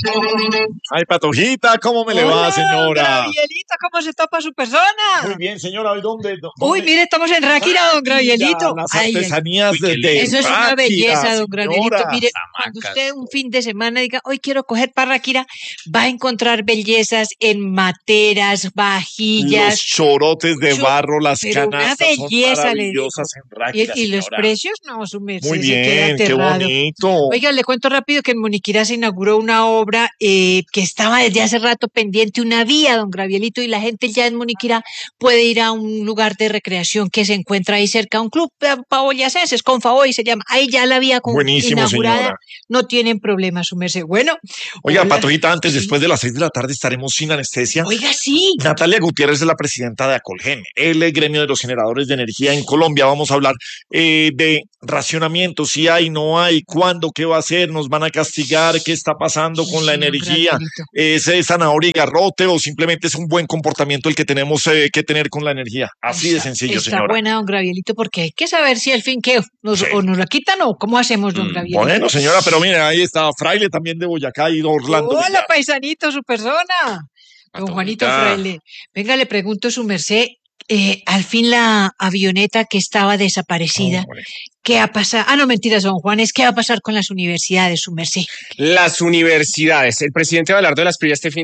Ay, Patojita, ¿cómo me le va, Hola, señora? Gravielito, ¿cómo se topa su persona? Muy bien, señora. ¿Y dónde? Uy, mire, estamos en Ráquira, don Gravielito. Las Ay, ay. artesanías de Eso es una Ráquira, belleza, don Gravielito. señora. Mire, cuando usted un fin de semana diga, hoy quiero coger para Ráquira, va a encontrar bellezas en materas, Los vajillas. chorotes de barro, las Pero una canastas son belleza, le digo. maravillosas en Ráquira, Y los señora. precios, no, su merced Muy se queda bien, qué aterrado. bonito. Oiga, le cuento rápido que en Moniquirá se inauguró una obra que estaba desde hace rato pendiente, una vía, don Gravielito, y la gente ya en Moniquirá puede ir a un lugar de recreación que se encuentra ahí cerca, un club para boyacenses, Confaboy se llama. Ahí ya la vía Buenísimo, inaugurada, señora. no tienen problema, su merced. Bueno, Oiga, hola. Patojita, antes, Sí. después de las 6 de la tarde estaremos sin anestesia. Oiga, sí. Natalia Gutiérrez es la presidenta de Acolgen, el gremio de los generadores de energía en Colombia. Vamos a hablar de racionamiento, si hay, no hay, cuándo, qué va a hacer, nos van a castigar, qué está pasando con la Sí, don energía, Gravielito. es zanahoria y garrote o simplemente es un buen comportamiento el que tenemos que tener con la energía. Así de sencillo, Está señora. buena, don Gravielito, porque hay que saber si al fin que Sí. o nos la quitan o cómo hacemos, don Gravielito. Bueno, señora, pero mire, ahí está Fraile también de Boyacá y Orlando Hola, Villar. paisanito, su persona. Don Juanito Patojita. Fraile. Venga, le pregunto su merced, al fin la avioneta que estaba desaparecida, Hombre. ¿qué ha pasado? Ah, no, mentiras, don Juan, ¿qué va a pasar con las universidades, su merced? Las universidades. El presidente va a hablar de las prioridades este fin